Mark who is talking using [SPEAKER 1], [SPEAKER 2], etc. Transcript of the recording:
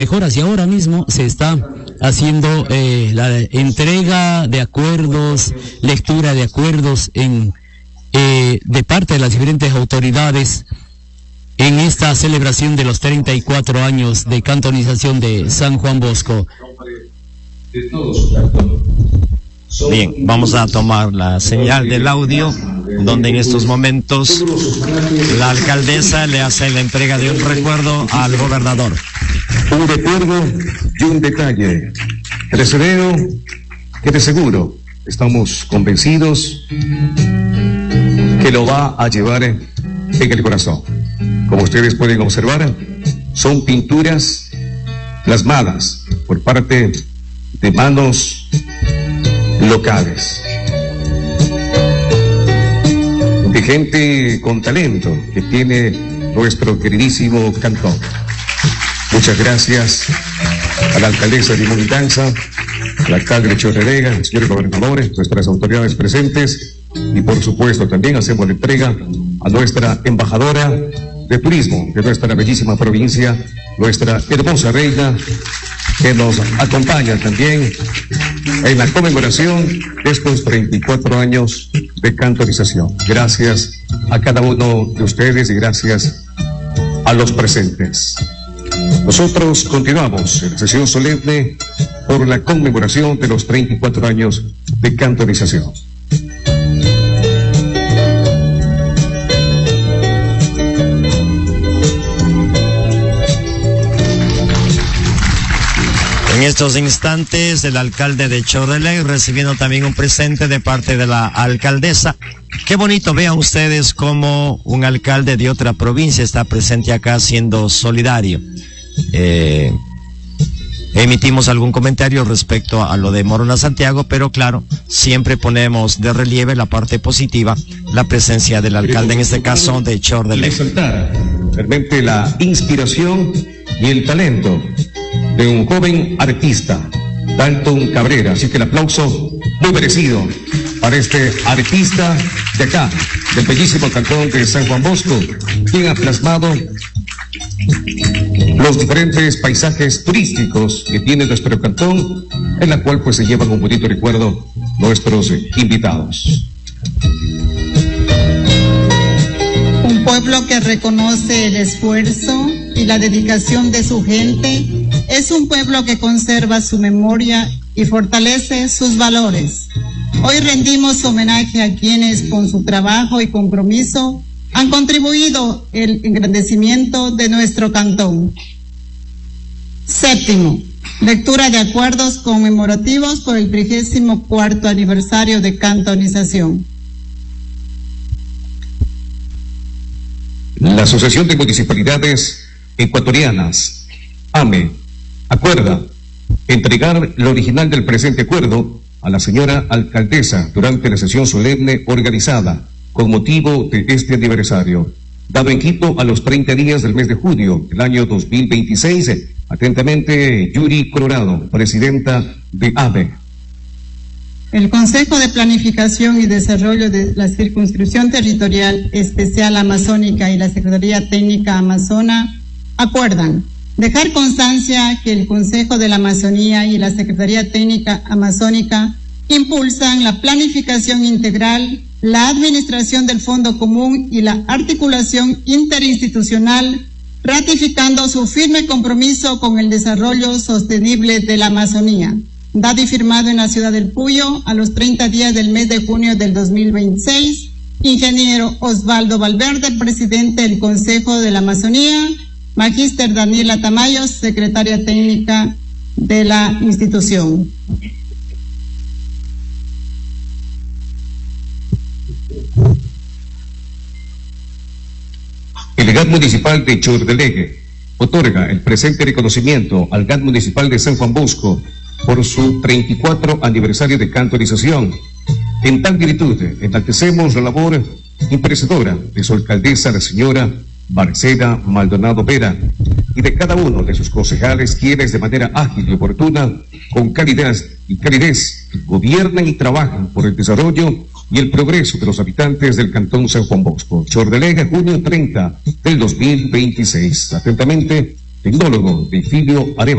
[SPEAKER 1] mejoras, y ahora mismo se está haciendo la entrega de acuerdos, lectura de acuerdos de parte de las diferentes autoridades en esta celebración de los 34 años de cantonización de San Juan Bosco.
[SPEAKER 2] Bien, vamos a tomar la señal del audio, donde en estos momentos la alcaldesa le hace la entrega de un recuerdo al gobernador.
[SPEAKER 3] Un recuerdo y un detalle que les veo, que de seguro estamos convencidos que lo va a llevar en el corazón. Como ustedes pueden observar, son pinturas plasmadas por parte de manos locales, de gente con talento que tiene nuestro queridísimo cantón. Muchas gracias a la alcaldesa de Montanza, al alcalde de Chorrelega, al señor gobernador, nuestras autoridades presentes, y por supuesto también hacemos la entrega a nuestra embajadora de turismo de nuestra bellísima provincia, nuestra hermosa reina, que nos acompaña también en la conmemoración de estos 34 años de cantonización. Gracias a cada uno de ustedes y gracias a los presentes. Nosotros continuamos en la sesión solemne por la conmemoración de los 34 años de cantonización.
[SPEAKER 2] En estos instantes, el alcalde de Chorrelega recibiendo también un presente de parte de la alcaldesa. Qué bonito, vean ustedes cómo un alcalde de otra provincia está presente acá siendo solidario. Emitimos algún comentario respecto a lo de Morona Santiago, pero claro, siempre ponemos de relieve la parte positiva, la presencia del alcalde, en este caso de Chorrelega.
[SPEAKER 3] Resaltar realmente la inspiración y el talento de un joven artista, Dalton Cabrera. Así que el aplauso muy merecido para este artista de acá, del bellísimo cantón de San Juan Bosco, quien ha plasmado los diferentes paisajes turísticos que tiene nuestro cantón, en la cual pues se llevan un bonito recuerdo nuestros invitados.
[SPEAKER 4] Un pueblo que reconoce el esfuerzo y la dedicación de su gente es un pueblo que conserva su memoria y fortalece sus valores. Hoy rendimos homenaje a quienes con su trabajo y compromiso han contribuido al engrandecimiento de nuestro cantón. Séptimo, lectura de acuerdos conmemorativos por el 34º aniversario de cantonización.
[SPEAKER 3] La Asociación de Municipalidades Ecuatorianas, AME, acuerda entregar lo original del presente acuerdo a la señora alcaldesa durante la sesión solemne organizada con motivo de este aniversario, dado en Quito a los 30 días del mes de junio del año 2026. Atentamente, Yuri Colorado, presidenta de AME.
[SPEAKER 4] El Consejo de Planificación y Desarrollo de la Circunscripción Territorial Especial Amazónica y la Secretaría Técnica Amazona acuerdan dejar constancia que el Consejo de la Amazonía y la Secretaría Técnica Amazónica impulsan la planificación integral, la administración del Fondo Común y la articulación interinstitucional, ratificando su firme compromiso con el desarrollo sostenible de la Amazonía, dado y firmado en la ciudad del Puyo a los 30 días del mes de junio del 2026, ingeniero Osvaldo Valverde, presidente del Consejo de la Amazonía, magíster Daniela Tamayo, secretaria técnica de la institución.
[SPEAKER 3] El GAT municipal de Chorrelega otorga el presente reconocimiento al GAT municipal de San Juan Bosco por su 34 aniversario de cantonización. En tal virtud, enaltecemos la labor imperecedora de su alcaldesa, la señora Marcela Maldonado Vera, y de cada uno de sus concejales, quienes de manera ágil y oportuna, con calidez, gobiernan y trabajan por el desarrollo y el progreso de los habitantes del cantón San Juan Bosco. Chorrelega, junio 30 del 2026. Atentamente, tecnólogo Virgilio Arevalo.